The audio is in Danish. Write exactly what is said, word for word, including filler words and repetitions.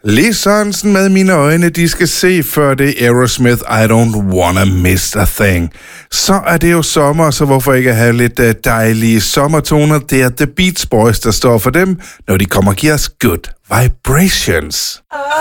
Lee Sørensen med Mine øjne, de skal se, før det er Aerosmith, I don't wanna miss a thing. Så er det jo sommer, så hvorfor ikke have lidt uh, dejlige sommertoner? Det er The Beach Boys, der står for dem, når de kommer og giver os good vibrations.